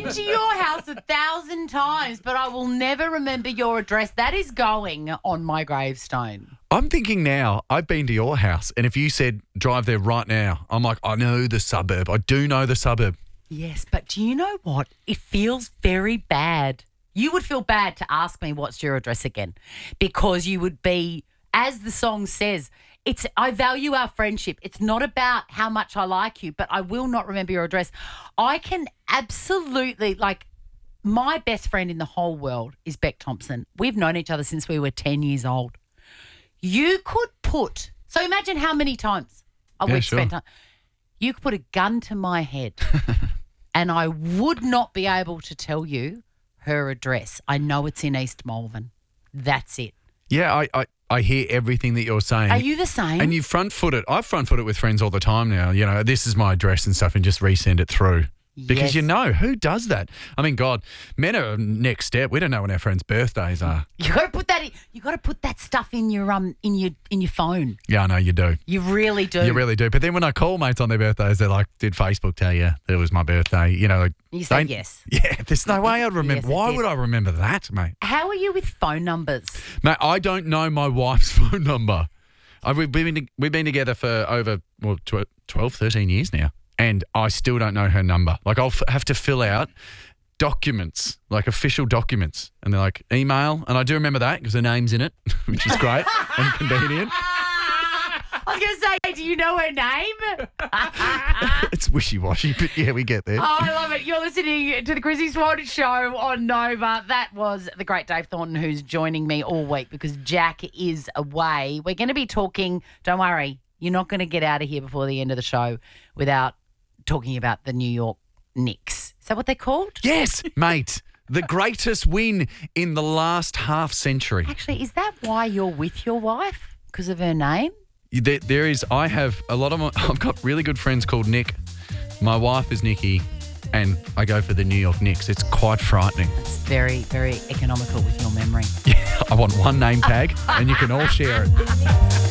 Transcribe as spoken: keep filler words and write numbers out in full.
been to your house a thousand times, but I will never remember your address. That is going on my gravestone. I'm thinking now, I've been to your house, and if you said drive there right now, I'm like, I know the suburb. I do know the suburb. Yes, but do you know what? It feels very bad. You would feel bad to ask me what's your address again, because you would be, as the song says, it's I value our friendship. It's not about how much I like you, but I will not remember your address. I can absolutely, like, my best friend in the whole world is Beck Thompson. We've known each other since we were ten years old. You could put, so imagine how many times I Yeah, would sure. spend time. You could put a gun to my head and I would not be able to tell you her address. I know it's in East Malvern. That's it. Yeah, I, I, I hear everything that you're saying. Are you the same? And you front foot it. I front foot it with friends all the time now. You know, this is my address and stuff, and just resend it through. Because Yes. you know, who does that? I mean, God, men are next step. We don't know when our friends' birthdays are. You got to put that. In, you got to put that stuff in your um in your in your phone. Yeah, I know you do. You really do. You really do. But then when I call mates on their birthdays, they're like, did Facebook tell you that it was my birthday? You know, like, You say they- yes. Yeah, there's no way I'd remember. Yes, it Why did. would I remember that, mate? How are you with phone numbers? Mate, I don't know my wife's phone number. I've, we've, been, we've been together for over, well, tw- twelve, thirteen years now, and I still don't know her number. Like, I'll f- have to fill out documents, like official documents, and they're like, email, and I do remember that because her name's in it, which is great and convenient. I was going to say, do you know her name? It's wishy-washy, but yeah, we get there. Oh, I love it. You're listening to the Chrissy Swan Show on Nova. That was the great Dave Thornton, who's joining me all week because Jack is away. We're going to be talking, don't worry, you're not going to get out of here before the end of the show without talking about the New York Knicks. Is that what they're called? Yes, mate. The greatest win in the last half century. Actually, is that why you're with your wife? Because of her name? There, there is, I have a lot of my, I've got really good friends called Nick. My wife is Nikki, and I go for the New York Knicks. It's quite frightening. It's very, very economical with your memory. I want one name tag, and you can all share it.